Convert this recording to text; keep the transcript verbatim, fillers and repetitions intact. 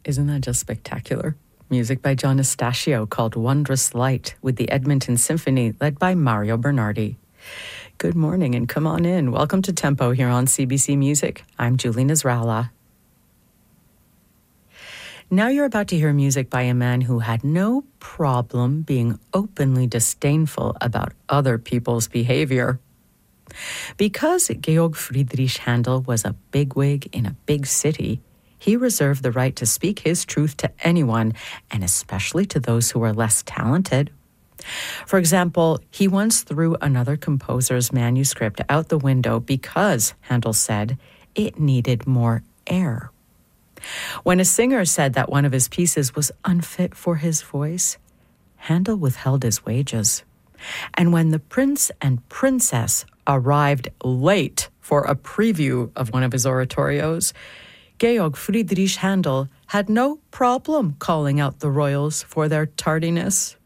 Isn't that just spectacular? Music by John Estacio called Wondrous Light with the Edmonton Symphony led by Mario Bernardi. Good morning and come on in. Welcome to Tempo here on C B C Music. I'm Julie Nasrallah. Now you're about to hear music by a man who had no problem being openly disdainful about other people's behavior. Because Georg Friedrich Handel was a bigwig in a big city, he reserved the right to speak his truth to anyone, and especially to those who were less talented. For example, he once threw another composer's manuscript out the window because, Handel said, it needed more air. When a singer said that one of his pieces was unfit for his voice, Handel withheld his wages. And when the prince and princess arrived late for a preview of one of his oratorios, Georg Friedrich Handel had no problem calling out the royals for their tardiness.